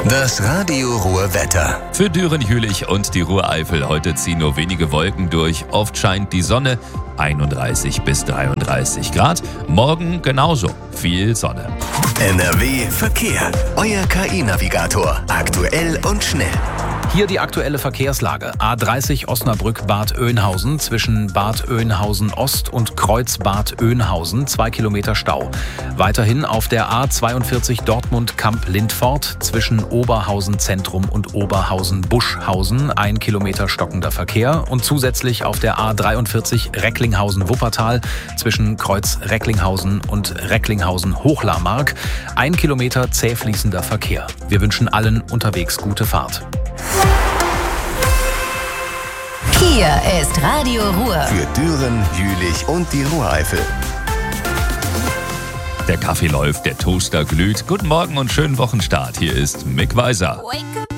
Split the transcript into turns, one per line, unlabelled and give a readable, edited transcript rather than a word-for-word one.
Das Radio Ruhr Wetter.
Für Düren, Jülich und die Ruhr-Eifel heute ziehen nur wenige Wolken durch. Oft scheint die Sonne, 31 bis 33 Grad. Morgen genauso, viel Sonne.
NRW Verkehr. Euer KI-Navigator. Aktuell und schnell.
Hier die aktuelle Verkehrslage. A30 Osnabrück-Bad Oeynhausen zwischen Bad Oeynhausen Ost und Kreuz Bad Oeynhausen 2 Kilometer Stau. Weiterhin auf der A42 Dortmund-Kamp-Lindfort zwischen Oberhausen Zentrum und Oberhausen-Buschhausen 1 Kilometer stockender Verkehr und zusätzlich auf der A43 Recklinghausen-Wuppertal zwischen Kreuz Recklinghausen und Recklinghausen-Hochlarmark 1 Kilometer zäh fließender Verkehr. Wir wünschen allen unterwegs gute Fahrt.
Hier ist Radio Ruhr.
Für Düren, Jülich und die Ruhr-Eifel.
Der Kaffee läuft, der Toaster glüht. Guten Morgen und schönen Wochenstart. Hier ist Mick Weiser.
Wake up.